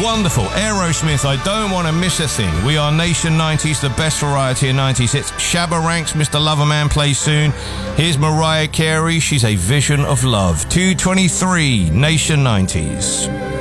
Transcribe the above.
Wonderful. Aerosmith, I don't want to miss a thing. We are Nation 90s, the best variety of 90s hits. Shabba Ranks, Mr. Loverman plays soon. Here's Mariah Carey, she's a vision of love. 2:23, Nation 90s.